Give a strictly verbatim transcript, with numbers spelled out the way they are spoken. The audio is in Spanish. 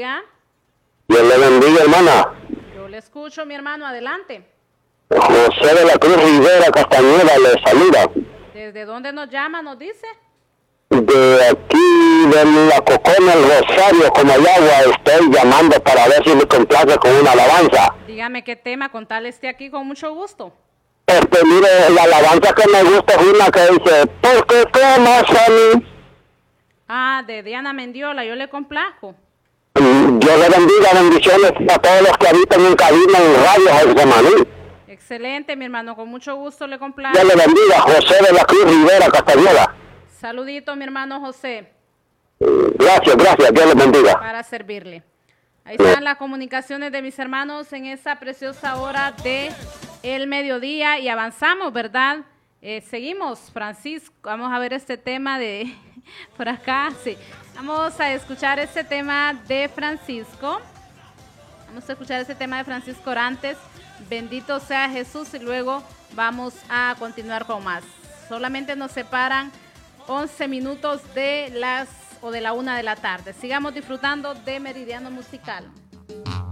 bendiga. Dios le bendiga, hermana. Yo le escucho, mi hermano, adelante. José de la Cruz Rivera Castañeda le saluda. ¿Desde dónde nos llama, nos dice? De aquí, de la Cocona, el Rosario, Comayagua, estoy llamando para ver si me complace con una alabanza. Dígame qué tema, con tal esté aquí con mucho gusto. Este, mire, la alabanza que me gusta es una que dice, ¿por qué tomas a mí? Ah, de Diana Mendiola, yo le complazco. Dios le bendiga, bendiciones a todos los que habitan en cabina en radio Getsemaní. Excelente, mi hermano, con mucho gusto le complazco. Dios le bendiga, José de la Cruz Rivera Castañeda. Saludito, mi hermano José. Gracias, gracias, Dios le bendiga. Para servirle. Ahí están las comunicaciones de mis hermanos en esa preciosa hora de el mediodía y avanzamos, ¿verdad? Eh, seguimos, Francisco, vamos a ver este tema de, por acá, sí. Vamos a escuchar este tema de Francisco. Vamos a escuchar este tema de Francisco Orantes. Bendito sea Jesús y luego vamos a continuar con más. Solamente nos separan once minutos de las o de la una de la tarde. Sigamos disfrutando de Meridiano Musical.